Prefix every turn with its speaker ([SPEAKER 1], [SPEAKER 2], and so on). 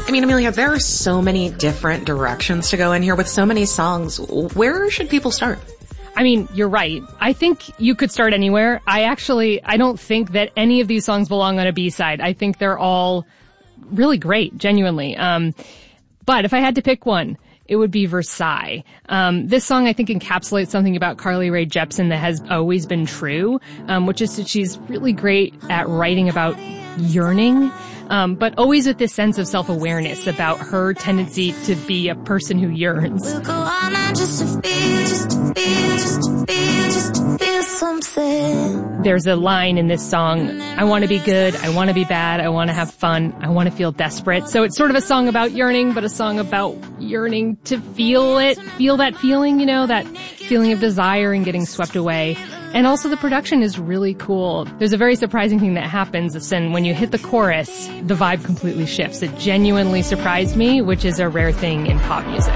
[SPEAKER 1] I mean, Amelia, there are so many different directions to go in here with so many songs. Where should people start?
[SPEAKER 2] I mean, you're right. I think you could start anywhere. I don't think that any of these songs belong on a B-side. I think they're all really great, genuinely. But if I had to pick one, it would be Versailles. This song, I think, encapsulates something about Carly Rae Jepsen that has always been true, which is that she's really great at writing about yearning, but always with this sense of self-awareness about her tendency to be a person who yearns. We'll go on and just to feel something. There's a line in this song, I want to be good, I want to be bad, I want to have fun, I want to feel desperate. So it's sort of a song about yearning, but a song about yearning to feel it, feel that feeling, that feeling of desire and getting swept away. And also the production is really cool. There's a very surprising thing that happens, and when you hit the chorus, the vibe completely shifts. It genuinely surprised me, which is a rare thing in pop music.